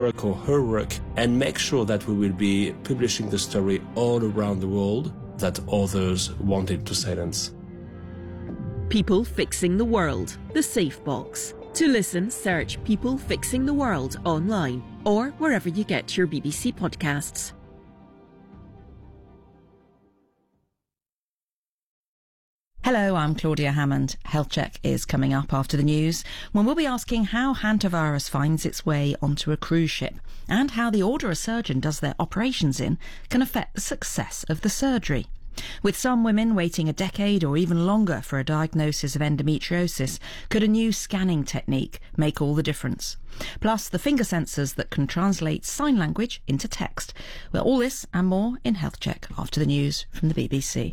work or her work and make sure that we will be publishing the story all around the world that others wanted to silence. People Fixing the World, The Safe Box. To listen, search People Fixing the World online or wherever you get your BBC podcasts. Hello, I'm Claudia Hammond. Health Check is coming up after the news, when we'll be asking how hantavirus finds its way onto a cruise ship and how the order a surgeon does their operations in can affect the success of the surgery. With some women waiting a decade or even longer for a diagnosis of endometriosis, could a new scanning technique make all the difference? Plus, the finger sensors that can translate sign language into text. Well, all this and more in Health Check after the news from the BBC.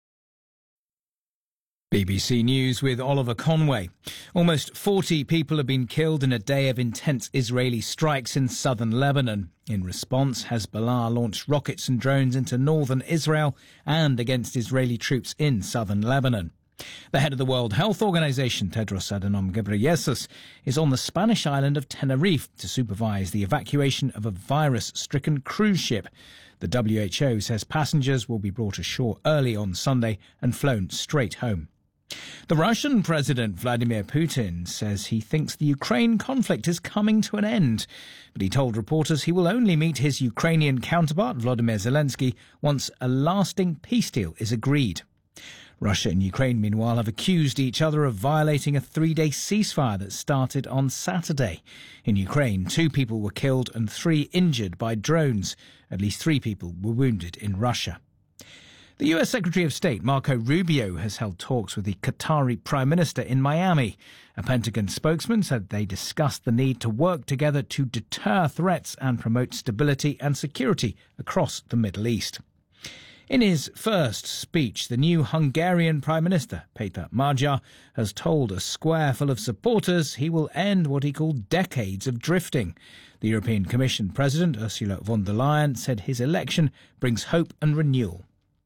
BBC News with Oliver Conway. Almost 40 people have been killed in a day of intense Israeli strikes in southern Lebanon. In response, Hezbollah launched rockets and drones into northern Israel and against Israeli troops in southern Lebanon. The head of the World Health Organization, Tedros Adhanom Ghebreyesus, is on the Spanish island of Tenerife to supervise the evacuation of a virus-stricken cruise ship. The WHO says passengers will be brought ashore early on Sunday and flown straight home. The Russian President Vladimir Putin says he thinks the Ukraine conflict is coming to an end, but he told reporters he will only meet his Ukrainian counterpart Volodymyr Zelensky once a lasting peace deal is agreed. Russia and Ukraine, meanwhile, have accused each other of violating a 3-day ceasefire that started on Saturday. In Ukraine, 2 people were killed and 3 injured by drones. At least 3 people were wounded in Russia. The US Secretary of State, Marco Rubio, has held talks with the Qatari Prime Minister in Miami. A Pentagon spokesman said they discussed the need to work together to deter threats and promote stability and security across the Middle East. In his first speech, the new Hungarian Prime Minister, Péter Magyar, has told a square full of supporters he will end what he called decades of drifting. The European Commission President, Ursula von der Leyen, said his election brings hope and renewal.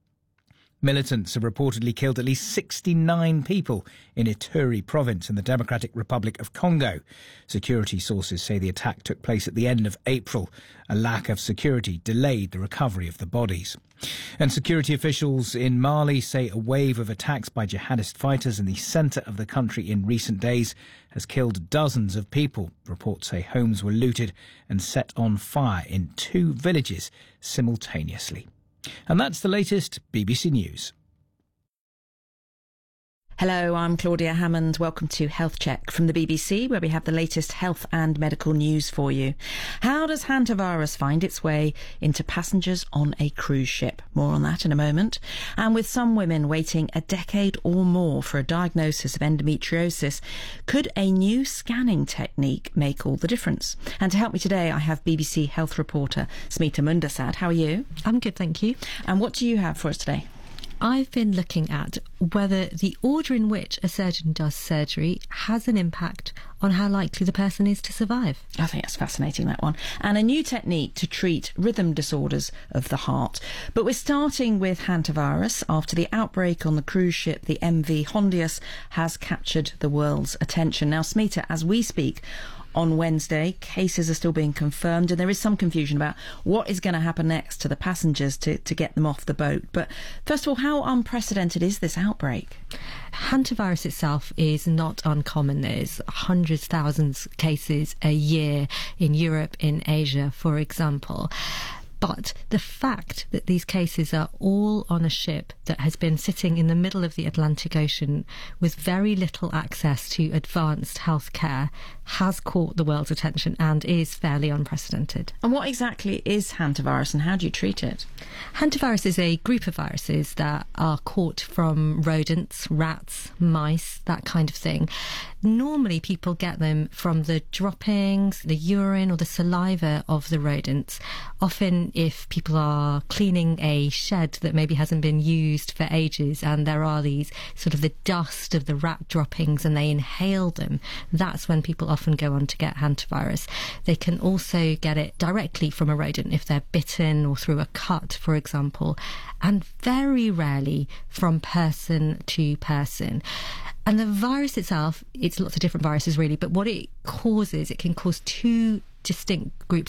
Militants have reportedly killed at least 69 people in Ituri province in the Democratic Republic of Congo. Security sources say the attack took place at the end of April. A lack of security delayed the recovery of the bodies. And security officials in Mali say a wave of attacks by jihadist fighters in the centre of the country in recent days has killed dozens of people. Reports say homes were looted and set on fire in 2 villages simultaneously. And that's the latest BBC News. Hello, I'm Claudia Hammond. Welcome to Health Check from the BBC, where we have the latest health and medical news for you. How does hantavirus find its way into passengers on a cruise ship? More on that in a moment. And with some women waiting a decade or more for a diagnosis of endometriosis, could a new scanning technique make all the difference? And to help me today, I have BBC health reporter Smita Mundasad. How are you? I'm good, thank you. And what do you have for us today? I've been looking at whether the order in which a surgeon does surgery has an impact on how likely the person is to survive. I think that's fascinating, that one. And a new technique to treat rhythm disorders of the heart. But we're starting with hantavirus. After the outbreak on the cruise ship, the MV Hondius has captured the world's attention. Now, Smita, as we speak, on Wednesday, cases are still being confirmed and there is some confusion about what is going to happen next to the passengers to get them off the boat. But first of all, how unprecedented is this outbreak? Hantavirus itself is not uncommon. There's hundreds, thousands of cases a year in Europe, in Asia, for example. But the fact that these cases are all on a ship that has been sitting in the middle of the Atlantic Ocean with very little access to advanced healthcare has caught the world's attention and is fairly unprecedented. And what exactly is hantavirus and how do you treat it? Hantavirus is a group of viruses that are caught from rodents, rats, mice, that kind of thing. Normally people get them from the droppings, the urine or the saliva of the rodents. Often if people are cleaning a shed that maybe hasn't been used for ages and there are these sort of the dust of the rat droppings and they inhale them, that's when people often go on to get hantavirus. They can also get it directly from a rodent if they're bitten or through a cut, for example, and very rarely from person to person. And the virus itself, it's lots of different viruses really, but what it causes, it can cause 2 distinct groups